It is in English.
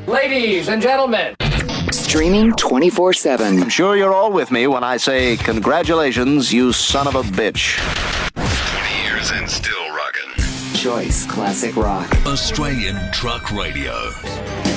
Ladies and gentlemen. Streaming 24/7. I'm sure you're all with me when I say congratulations, you son of a bitch. 20 years and still rocking. Choice Classic Rock. Australian Truck Radio.